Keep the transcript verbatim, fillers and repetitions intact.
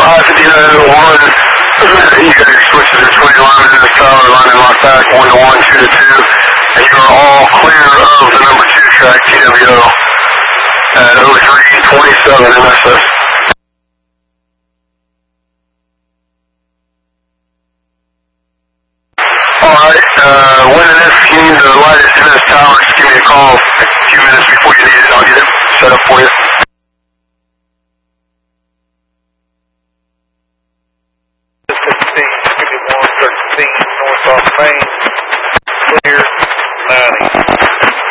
I fifty-nine one, you got your switches at twenty linemen in this tower, line and lock back, one to one, two to two, and you are all clear of the number two track, T W O, at oh three twenty-seven M S S. Alright, uh, when it is, you need to light it to this tower, just give me a call a few minutes before you need it, I'll get it set up for you. fifteen, fifty-one, thirteen, north off Main, clear.